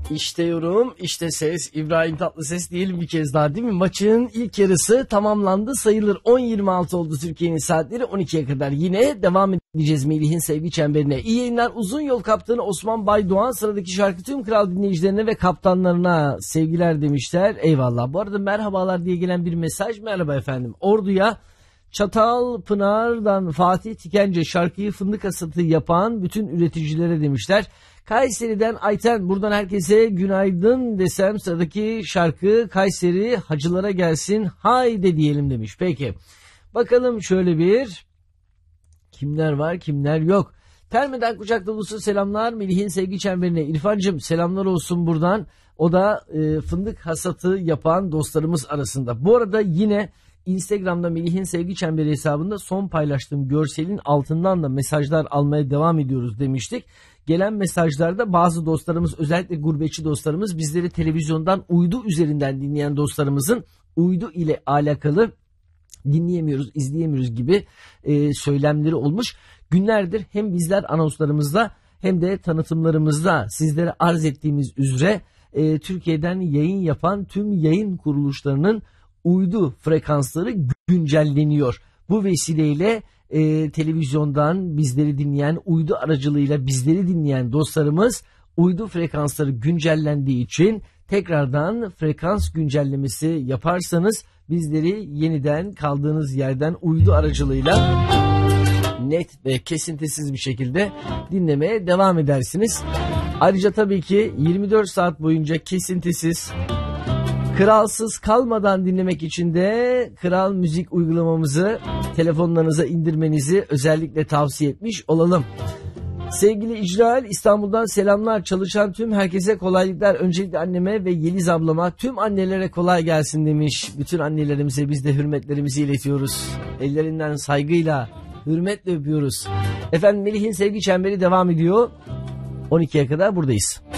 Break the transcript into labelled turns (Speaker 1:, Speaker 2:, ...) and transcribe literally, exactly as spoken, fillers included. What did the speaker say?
Speaker 1: İşte yorum, işte ses. İbrahim Tatlıses diyelim bir kez daha, değil mi? Maçın ilk yarısı tamamlandı sayılır. on yirmi altı oldu Türkiye'nin saatleri. on ikiye kadar yine devam edeceğiz Melih'in sevgi çemberine. İyi yayınlar. Uzun yol kaptanı Osman Baydoğan sıradaki şarkı tüm kral dinleyicilerine ve kaptanlarına sevgiler demişler. Eyvallah. Bu arada merhabalar diye gelen bir mesaj. Merhaba efendim. Ordu'ya Çatalpınar'dan Fatih Tikence şarkıyı fındık hasatı yapan bütün üreticilere demişler. Kayseri'den Ayten, buradan herkese günaydın desem sıradaki şarkı Kayseri hacılara gelsin haydi diyelim demiş. Peki bakalım şöyle bir kimler var kimler yok. Terme'den kucak dolusu selamlar Melih'in sevgi çemberine. İrfancığım selamlar olsun buradan. O da e, fındık hasatı yapan dostlarımız arasında. Bu arada yine Instagram'da Melih'in sevgi çemberi hesabında son paylaştığım görselin altından da mesajlar almaya devam ediyoruz demiştik. Gelen mesajlarda bazı dostlarımız, özellikle gurbetçi dostlarımız, bizleri televizyondan uydu üzerinden dinleyen dostlarımızın uydu ile alakalı dinleyemiyoruz, izleyemiyoruz gibi e, söylemleri olmuş. Günlerdir hem bizler anonslarımızda hem de tanıtımlarımızda sizlere arz ettiğimiz üzere e, Türkiye'den yayın yapan tüm yayın kuruluşlarının uydu frekansları güncelleniyor. Bu vesileyle e, televizyondan bizleri dinleyen, uydu aracılığıyla bizleri dinleyen dostlarımız uydu frekansları güncellendiği için tekrardan frekans güncellemesi yaparsanız bizleri yeniden kaldığınız yerden uydu aracılığıyla net ve kesintisiz bir şekilde dinlemeye devam edersiniz. Ayrıca tabii ki yirmi dört saat boyunca kesintisiz, kralsız kalmadan dinlemek için de Kral Müzik uygulamamızı telefonlarınıza indirmenizi özellikle tavsiye etmiş olalım. Sevgili İcrail, İstanbul'dan selamlar. Çalışan tüm herkese kolaylıklar. Öncelikle anneme ve Yeliz ablama, tüm annelere kolay gelsin demiş. Bütün annelerimize biz de hürmetlerimizi iletiyoruz. Ellerinden saygıyla, hürmetle öpüyoruz. Efendim Melih'in sevgi çemberi devam ediyor. on ikiye kadar buradayız.